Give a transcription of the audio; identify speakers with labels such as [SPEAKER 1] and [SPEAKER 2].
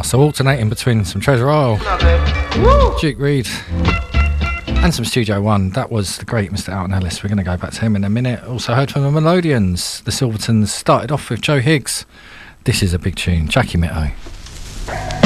[SPEAKER 1] So alternating between some Treasure Isle, Duke Reid, and some Studio One. That was the great Mr. Alton Ellis. We're going to go back to him in a minute. Also heard from the Melodians. The Silvertons started off with Joe Higgs. This is a big tune, Jackie Mitto.